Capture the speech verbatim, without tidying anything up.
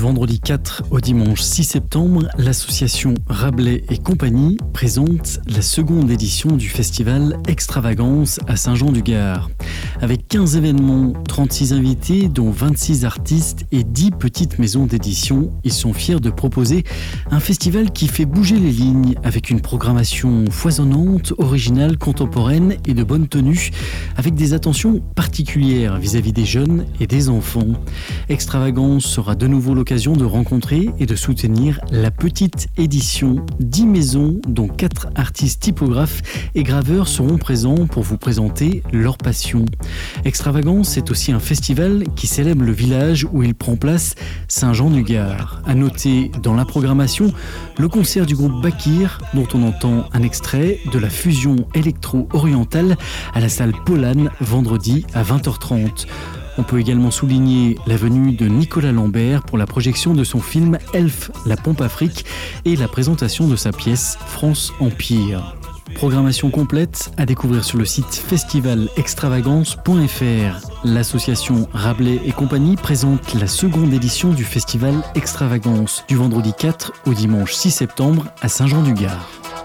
vendredi quatre au dimanche six septembre, l'association Rabelais et compagnie présente la seconde édition du festival Extravagance à Saint-Jean-du-Gard. Avec quinze événements, trente-six invités, dont vingt-six artistes et dix petites maisons d'édition, ils sont fiers de proposer un festival qui fait bouger les lignes avec une programmation foisonnante, originale, contemporaine et de bonne tenue, avec des attentions particulières vis-à-vis des jeunes et des enfants. Extravagance sera de nouveau l'occasion de rencontrer et de soutenir la petite édition. dix maisons, dont quatre artistes typographes et graveurs seront présents pour vous présenter leur passion. Extravagance est aussi un festival qui célèbre le village où il prend place, Saint-Jean-du-Gard. À noter dans la programmation le concert du groupe Bakir, dont on entend un extrait de la fusion électro-orientale à la salle Polane vendredi à vingt heures trente. On peut également souligner la venue de Nicolas Lambert pour la projection de son film Elf, la pompe Afrique et la présentation de sa pièce France Empire. Programmation complète à découvrir sur le site festival extravagance point f r. L'association Rabelais et compagnie présente la seconde édition du festival Extravagance du vendredi quatre au dimanche six septembre à Saint-Jean-du-Gard.